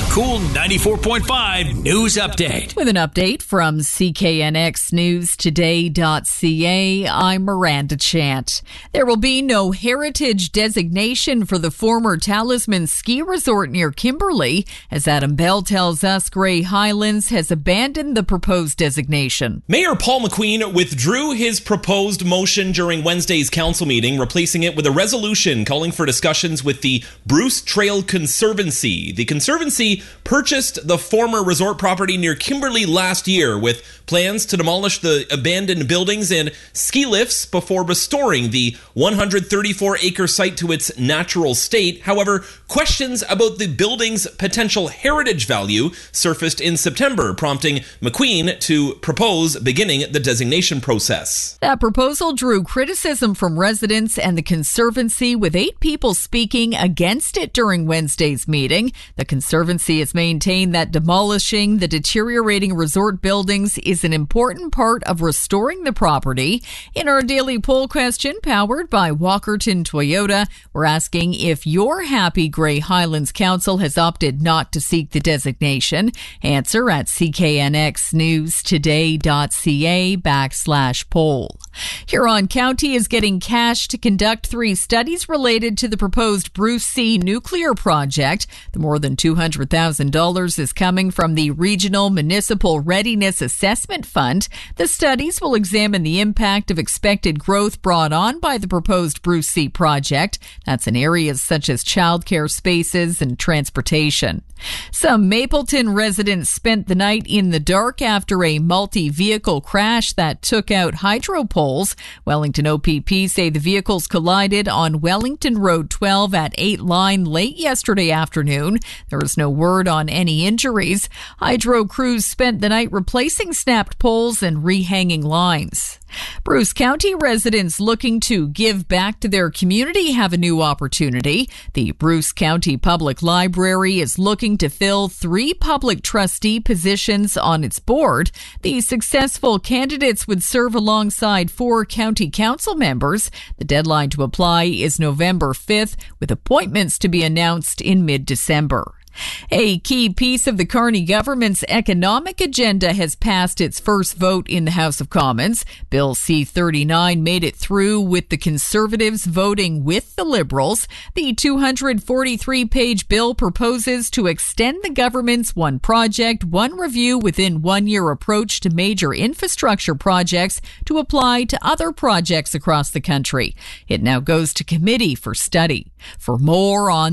Cool 94.5 News Update. With an update from CKNXNewsToday.ca, I'm Miranda Chant. There will be no heritage designation for the former Talisman ski resort near Kimberley, as Adam Bell tells us Grey Highlands has abandoned the proposed designation. Mayor Paul McQueen withdrew his proposed motion during Wednesday's council meeting, replacing it with a resolution calling for discussions with the Bruce Trail Conservancy. The Conservancy purchased the former resort property near Kimberley last year with plans to demolish the abandoned buildings and ski lifts before restoring the 134-acre site to its natural state. However, questions about the building's potential heritage value surfaced in September, prompting McQueen to propose beginning the designation process. That proposal drew criticism from residents and the Conservancy, with 8 people speaking against it during Wednesday's meeting. The Conservancy has maintained that demolishing the deteriorating resort buildings is an important part of restoring the property. In our daily poll question, powered by Walkerton Toyota, we're asking if you're happy Grey Highlands Council has opted not to seek the designation. Answer at CKNXNewsToday.ca/poll. Huron County is getting cash to conduct 3 studies related to the proposed Bruce C nuclear project. The more than $200,000 is coming from the Regional Municipal Readiness Assessment Fund. The studies will examine the impact of expected growth brought on by the proposed Bruce C project. That's in areas such as childcare spaces and transportation. Some Mapleton residents spent the night in the dark after a multi-vehicle crash that took out hydro poles. Wellington OPP say the vehicles collided on Wellington Road 12 at 8 Line late yesterday afternoon. There is no word on any injuries. Hydro crews spent the night replacing snapped poles and rehanging lines. Bruce County residents looking to give back to their community have a new opportunity. The Bruce County Public Library is looking to fill 3 public trustee positions on its board. The successful candidates would serve alongside 4 county council members. The deadline to apply is November 5th, with appointments to be announced in mid-December. A key piece of the Carney government's economic agenda has passed its first vote in the House of Commons. Bill C-39 made it through, with the Conservatives voting with the Liberals. The 243-page bill proposes to extend the government's one project, one review within 1 year approach to major infrastructure projects to apply to other projects across the country. It now goes to committee for study. For more on